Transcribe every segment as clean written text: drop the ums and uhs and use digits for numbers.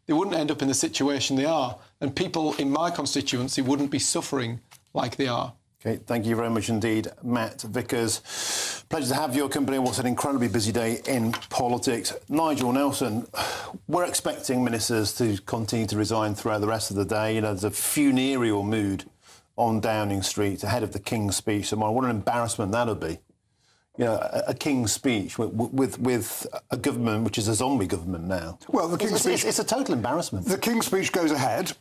they wouldn't end up in the situation they are. And people in my constituency wouldn't be suffering like they are. OK, thank you very much indeed, Matt Vickers. Pleasure to have your company on what's an incredibly busy day in politics. Nigel Nelson, we're expecting ministers to continue to resign throughout the rest of the day. You know, there's a funereal mood on Downing Street ahead of the King's speech tomorrow. What an embarrassment that'll be. You know, a King's speech with a government which is a zombie government now. Well, the King's speech... It's a total embarrassment. The King's speech goes ahead.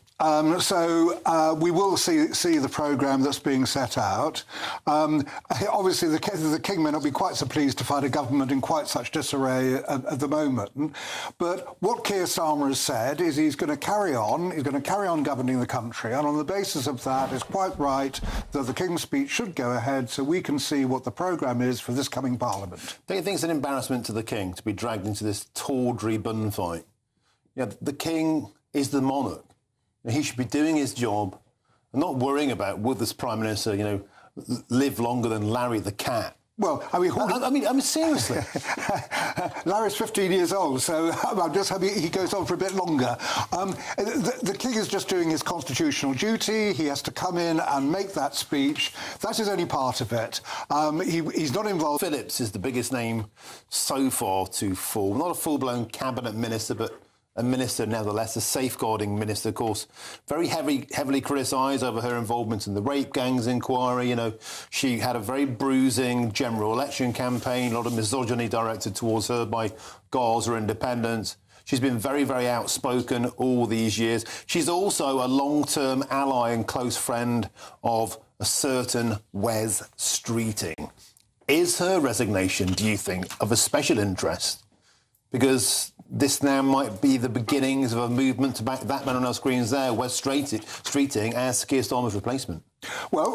So we will see the programme that's being set out. Obviously, the King may not be quite so pleased to find a government in quite such disarray at the moment. But what Keir Starmer has said is he's going to carry on. He's going to carry on governing the country. And on the basis of that, it's quite right that the King's speech should go ahead so we can see what the programme is for this coming Parliament. Don't you think it's an embarrassment to the King to be dragged into this tawdry bun fight? You know, the King is the monarch. He should be doing his job and not worrying about would this Prime Minister, you know, live longer than Larry the cat. Well, I mean, seriously. Larry's 15 years old, so I'm just hoping he goes on for a bit longer. The King is just doing his constitutional duty. He has to come in and make that speech. That is only part of it. He's not involved. Phillips is the biggest name so far to fall. Not a full-blown cabinet minister, but a minister nevertheless, a safeguarding minister, of course, very heavily criticised over her involvement in the rape gangs inquiry. You know, she had a very bruising general election campaign, a lot of misogyny directed towards her by Gaza Independent. She's been very, very outspoken all these years. She's also a long-term ally and close friend of a certain Wes Streeting. Is her resignation, do you think, of a special interest? Because this now might be the beginnings of a movement to back that man on our screens there, Wes Streeting, as Keir Starmer's replacement. Well,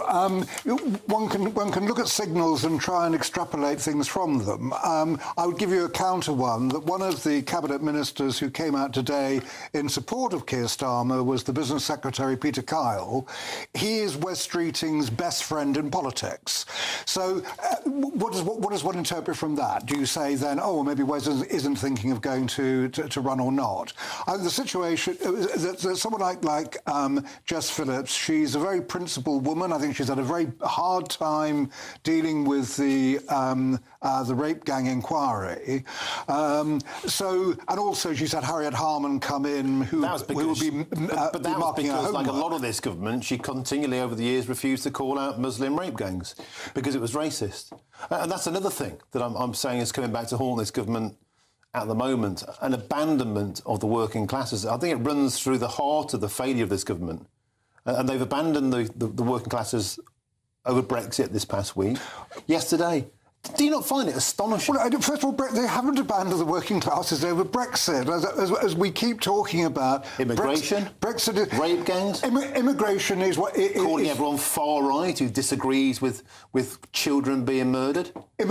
one can look at signals and try and extrapolate things from them. I would give you a counter one, that one of the cabinet ministers who came out today in support of Keir Starmer was the Business Secretary, Peter Kyle. He is Wes Streeting's best friend in politics. So what does one interpret from that? Do you say then, oh, maybe Wes isn't thinking of going to run or not? The situation, that someone like Jess Phillips, she's a very principled woman. I think she's had a very hard time dealing with the rape gang inquiry. And also she's had Harriet Harman come in, who will be marking her homework. Like a lot of this government, she continually over the years refused to call out Muslim rape gangs because it was racist. And that's another thing that I'm saying is coming back to haunt this government at the moment, an abandonment of the working classes. I think it runs through the heart of the failure of this government. And they've abandoned the working classes over Brexit this past week. Yesterday. Do you not find it astonishing? Well, first of all, they haven't abandoned the working classes over Brexit, as we keep talking about. Immigration? Brexit, rape gangs? Immigration is what... Calling everyone far right who disagrees with children being murdered?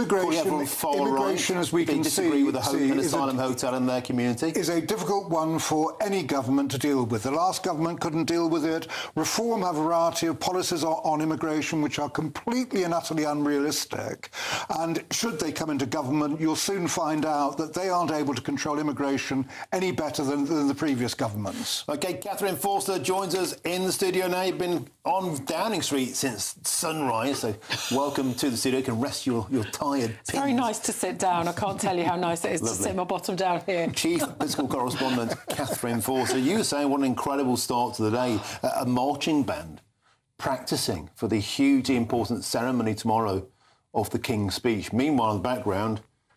Immigration, as we can disagree with an asylum hotel in their community? Is a difficult one for any government to deal with. The last government couldn't deal with it. Reform have a variety of policies on immigration which are completely and utterly unrealistic. And should they come into government, you'll soon find out that they aren't able to control immigration any better than the previous governments. OK, Catherine Forster joins us in the studio now. You've been on Downing Street since sunrise, so welcome to the studio. You can rest your tired pins. It's very nice to sit down. I can't tell you how nice it is to sit my bottom down here. Chief political correspondent Catherine Forster, you were saying what an incredible start to the day. A marching band practising for the hugely important ceremony tomorrow of the King's speech. Meanwhile, in the background,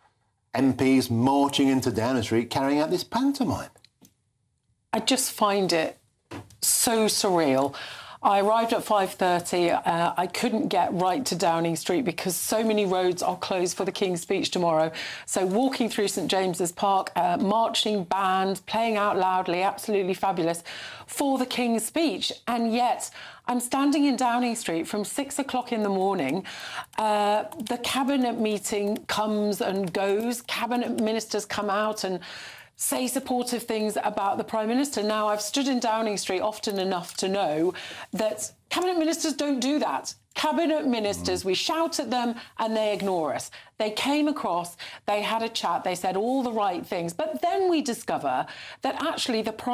MPs marching into Downing Street carrying out this pantomime. I just find it so surreal. I arrived at 5:30. I couldn't get right to Downing Street because so many roads are closed for the King's speech tomorrow. So walking through St James's Park, marching band, playing out loudly, absolutely fabulous for the King's speech. And yet I'm standing in Downing Street from 6 o'clock in the morning. The cabinet meeting comes and goes. Cabinet ministers come out and say supportive things about the Prime Minister. Now, I've stood in Downing Street often enough to know that cabinet ministers don't do that. Cabinet ministers, we shout at them and they ignore us. They came across, they had a chat, they said all the right things. But then we discover that actually the Prime